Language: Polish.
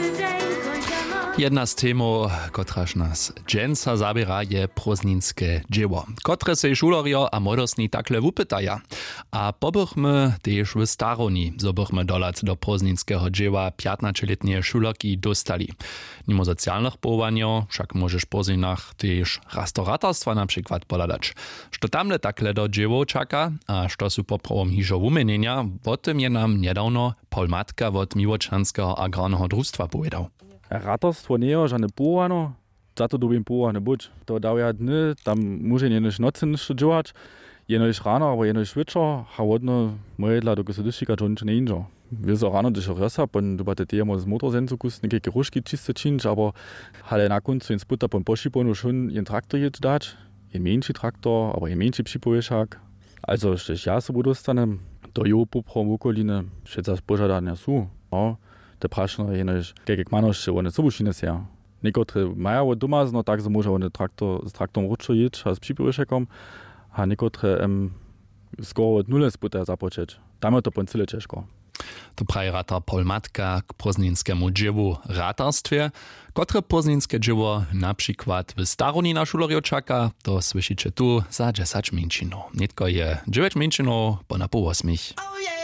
Jedna z témów, kotraż nas dżęca zabiera, je prozninske dzieło, które se šulerjo a młodostni takle wypytaja. A pobychmy też w Staroni, zobychmy dolat do prozninskiego dzieła 15-letnie šulerki dostali. Mimo socjalnych połowaniów, však możesz w Prozinach też restauratorstwa na przykład poladać. Što tamle takle do dzieło czeka, a što su poprawom hižo umienienia, o tym je nam niedawno Polmatka od Miłoczanskiego agrarnego društva powiedział. Ratarstwo nie jest żadne połowano, za to dobiem połowany być. To dał dny, tam muszę nie nocy niż działać, jeno jest rano, aber jeno jest wieczór, a ładno moje dla do gospodyszika to nic nie inżo. Wir so rano durch Rösser, pon du batte der das Motorsensokus, ne geke Ruschki czyste czynć, aber hale na końcu in Sputter pon Poschiponu schon in Traktor jetzt dać, in menshi Traktor, aber in menshi Psipojeschak. Also stech ja so dostanem, do jo poprom okoline, schätza pożadania su. No. Te prašno je než kekek manoš, one sobušine se. Nekotre maja od doma, no tak so može one s traktom ručo jič, a s připirušekom, a nekotre skoro od nule sputa započeć. Tam je to pon cyle češko. To praje ratar Polmatka k prozninskemu dziewu ratarstwie, które prozninske dzieło na przykład w Staroni na šulerjo czeka, to słyszycie tu za 10 minčinów. Nitko je 9 minčinów, po na pół 8.